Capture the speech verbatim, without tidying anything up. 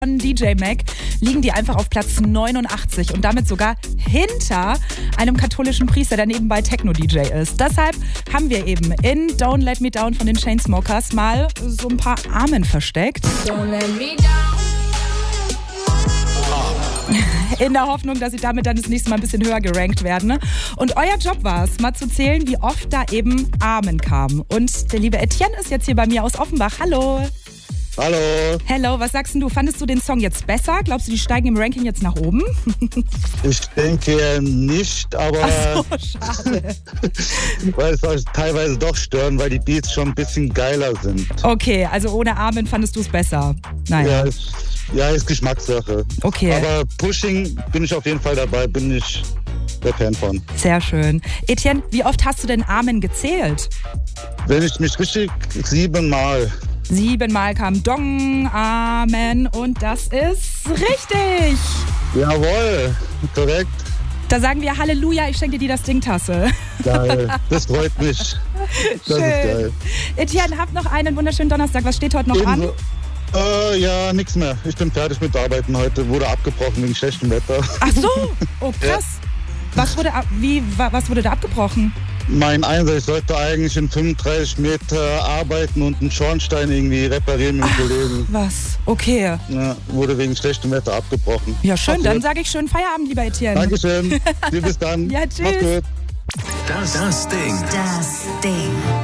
von D J Mac liegen die einfach auf Platz neunundachtzig und damit sogar hinter einem katholischen Priester, der nebenbei Techno-D J ist. Deshalb haben wir eben in Don't Let Me Down von den Chainsmokers mal so ein paar Amen versteckt. Don't let me down. In der Hoffnung, dass sie damit dann das nächste Mal ein bisschen höher gerankt werden. Ne? Und euer Job war es, mal zu zählen, wie oft da eben Amen kam. Und der liebe Etienne ist jetzt hier bei mir aus Offenbach. Hallo. Hallo. Hello, was sagst du? Fandest du den Song jetzt besser? Glaubst du, die steigen im Ranking jetzt nach oben? Ich denke nicht, aber Ach so, schade. weil es auch teilweise doch stören, weil die Beats schon ein bisschen geiler sind. Okay, also ohne Amen fandest du es besser? Naja. Ja, ist, ja, ist Geschmackssache. Okay. Aber Pushing bin ich auf jeden Fall dabei, bin ich der Fan von. Sehr schön. Etienne, wie oft hast du denn Amen gezählt? Wenn ich mich richtig, siebenmal. Siebenmal kam Dong, Amen und das ist richtig. Jawohl, korrekt. Da sagen wir Halleluja, ich schenke dir die das Ding-Tasse. Geil, das freut mich. Das Schön. ist geil. Etienne, habt noch einen wunderschönen Donnerstag. Was steht heute noch Ebenso. an? Äh, ja, nichts mehr. Ich bin fertig mit Arbeiten heute. Wurde abgebrochen wegen schlechtem Wetter. Ach so, oh krass. Ja. Was wurde, wie, was wurde da abgebrochen? Mein Einsatz, ich sollte eigentlich in fünfunddreißig Meter arbeiten und einen Schornstein irgendwie reparieren mit dem Kollegen. Was? Okay. Ja, wurde wegen schlechtem Wetter abgebrochen. Ja, schön. Mach's Dann gut. sage ich schönen Feierabend, lieber Etienne. Dankeschön. Bis dann. Ja, tschüss. Mach's gut. Das, das Ding. Das Ding.